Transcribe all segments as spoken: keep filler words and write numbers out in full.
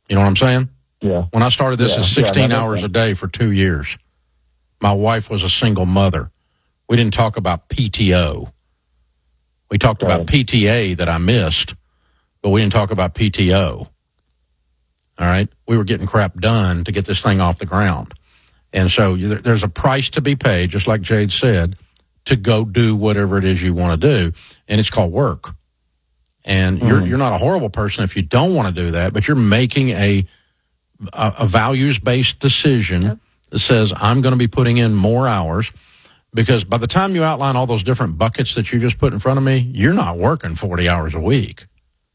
You know what I'm saying? Yeah. When I started this, yeah. is sixteen yeah, hours a day for two years. My wife was a single mother. We didn't talk about P T O. We talked right. about P T A that I missed, but we didn't talk about P T O. All right? We were getting crap done to get this thing off the ground. And so there's a price to be paid, just like Jade said, to go do whatever it is you want to do, and it's called work. And mm. you're you're not a horrible person if you don't want to do that, but you're making a a, a values-based decision yep. that says, I'm going to be putting in more hours. Because by the time you outline all those different buckets that you just put in front of me, you're not working forty hours a week.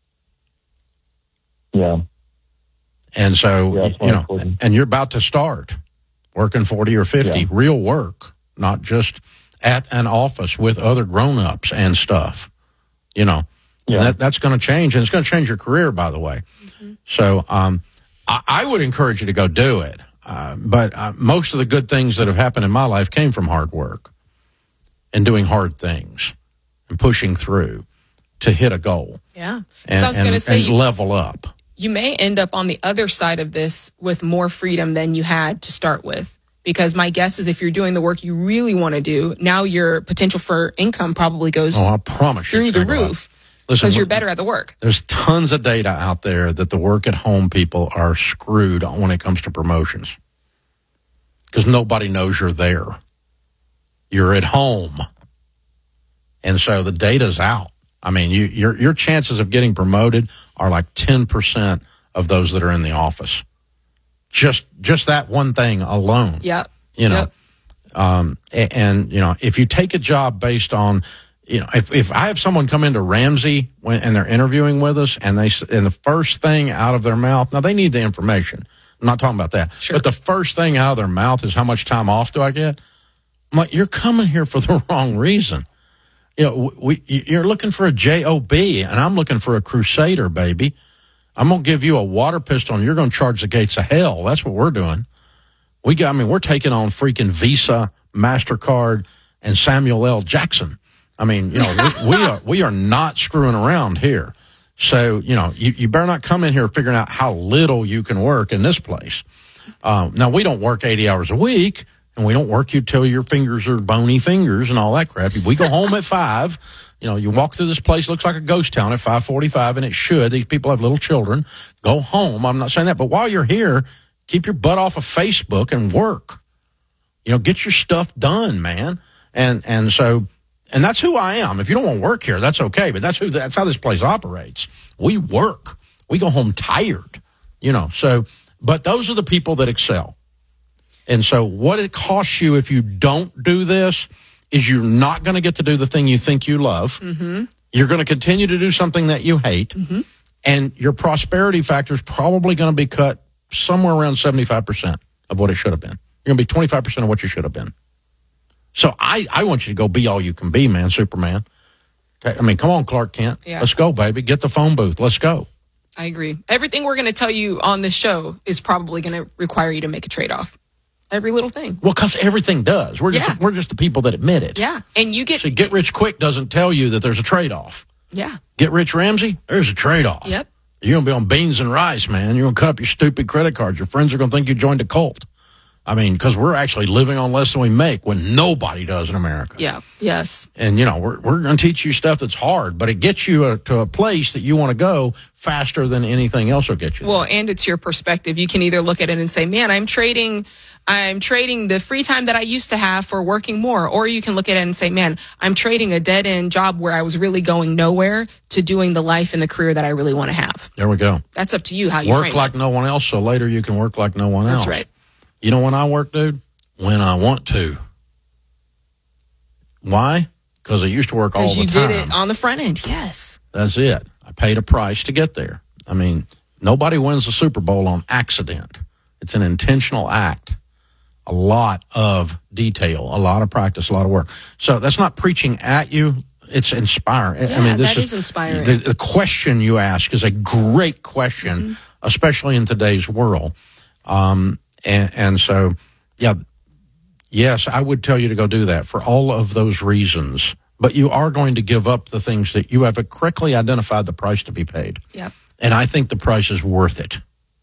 Yeah. And so, yeah, you know, important. And you're about to start working forty or fifty, yeah. real work, not just at an office with other grown-ups and stuff. You know, yeah. that, that's going to change, and it's going to change your career, by the way. Mm-hmm. So um, I, I would encourage you to go do it. Uh, but uh, most of the good things that have happened in my life came from hard work and doing hard things and pushing through to hit a goal. Yeah. And, so I was going to say, and you, level up. You may end up on the other side of this with more freedom than you had to start with. Because my guess is if you're doing the work you really want to do, now your potential for income probably goes oh, I promise through you the roof. Because you're better at the work. There's tons of data out there that the work-at-home people are screwed when it comes to promotions. Because nobody knows you're there. You're at home. And so the data's out. I mean, you, your your chances of getting promoted are like ten percent of those that are in the office. Just just that one thing alone. Yep. You know, yep. um, and, and, you know, if you take a job based on, you know, if, if I have someone come into Ramsey when, and they're interviewing with us and they, and the first thing out of their mouth, now they need the information. I'm not talking about that. Sure. But the first thing out of their mouth is how much time off do I get? I'm like, you're coming here for the wrong reason. You know, we, you're looking for a job, and I'm looking for a crusader, baby. I'm going to give you a water pistol, and you're going to charge the gates of hell. That's what we're doing. We got, I mean, we're taking on freaking Visa, MasterCard, and Samuel L. Jackson. I mean, you know, we, we are we are not screwing around here. So, you know, you, you better not come in here figuring out how little you can work in this place. Um, now, we don't work eighty hours a week, and we don't work you till your fingers are bony fingers and all that crap. We go home at five. You know, you walk through this place, looks like a ghost town at five forty-five, and it should. These people have little children. Go home. I'm not saying that. But while you're here, keep your butt off of Facebook and work. You know, get your stuff done, man. And and so... And that's who I am. If you don't want to work here, that's okay. But that's who. That's how this place operates. We work. We go home tired, you know. So, but those are the people that excel. And so what it costs you if you don't do this is you're not going to get to do the thing you think you love. Mm-hmm. You're going to continue to do something that you hate. Mm-hmm. And your prosperity factor is probably going to be cut somewhere around seventy-five percent of what it should have been. You're going to be twenty-five percent of what you should have been. So I, I want you to go be all you can be, man, Superman. I mean, come on, Clark Kent. Yeah. Let's go, baby. Get the phone booth. Let's go. I agree. Everything we're going to tell you on this show is probably going to require you to make a trade-off. Every little thing. Well, because everything does. We're just yeah. we're just the people that admit it. Yeah, and you get... See, Get Rich Quick doesn't tell you that there's a trade-off. Yeah. Get Rich Ramsey, there's a trade-off. Yep. You're going to be on beans and rice, man. You're going to cut up your stupid credit cards. Your friends are going to think you joined a cult. I mean, because we're actually living on less than we make when nobody does in America. Yeah, yes. And, you know, we're we're going to teach you stuff that's hard, but it gets you a, to a place that you want to go faster than anything else will get you Well, there. and it's your perspective. You can either look at it and say, man, I'm trading... I'm trading the free time that I used to have for working more. Or you can look at it and say, man, I'm trading a dead-end job where I was really going nowhere to doing the life and the career that I really want to have. There we go. That's up to you how you Work frame like it. no one else, so later you can work like no one else. That's right. You know when I work, dude? When I want to. Why? Because I used to work all the time. Because you did it on the front end, yes. That's it. I paid a price to get there. I mean, nobody wins the Super Bowl on accident. It's an intentional act. A lot of detail, a lot of practice, a lot of work. So that's not preaching at you. It's inspiring. Yeah, I mean, this that is, is inspiring. The, the question you ask is a great question, mm-hmm. especially in today's world. Um, and, and so, yeah, yes, I would tell you to go do that for all of those reasons. But you are going to give up the things that you have correctly identified the price to be paid. Yep. And I think the price is worth it.